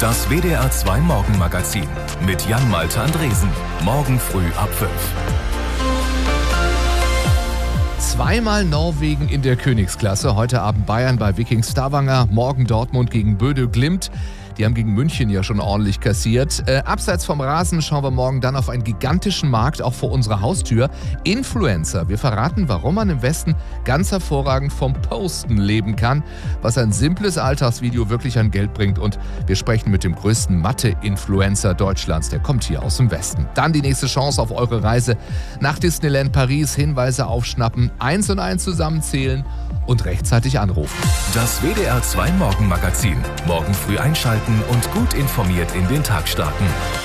Das WDR 2 Morgenmagazin mit Jan-Malte Andresen. Morgen früh ab 5. Zweimal Norwegen in der Königsklasse. Heute Abend Bayern bei Viking Stavanger. Morgen Dortmund gegen Bodø Glimt. Die haben gegen München ja schon ordentlich kassiert. Abseits vom Rasen schauen wir morgen dann auf einen gigantischen Markt, auch vor unserer Haustür. Influencer. Wir verraten, warum man im Westen ganz hervorragend vom Posten leben kann, was ein simples Alltagsvideo wirklich an Geld bringt. Und wir sprechen mit dem größten Mathe-Influencer Deutschlands. Der kommt hier aus dem Westen. Dann die nächste Chance auf eure Reise nach Disneyland Paris. Hinweise aufschnappen, 1 und 1 zusammenzählen und rechtzeitig anrufen. Das WDR 2 Morgenmagazin. Morgen früh einschalten und gut informiert in den Tag starten.